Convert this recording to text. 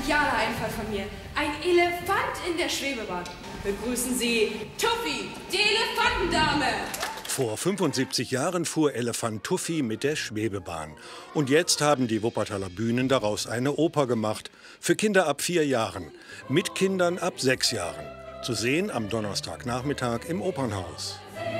genialer Einfall von mir. Ein Elefant in der Schwebebahn. Begrüßen Sie Tuffy, die Elefantendame. Vor 75 Jahren fuhr Elefant Tuffy mit der Schwebebahn. Und jetzt haben die Wuppertaler Bühnen daraus eine Oper gemacht. Für Kinder ab 4 Jahren. Mit Kindern ab 6 Jahren. Zu sehen am Donnerstagnachmittag im Opernhaus.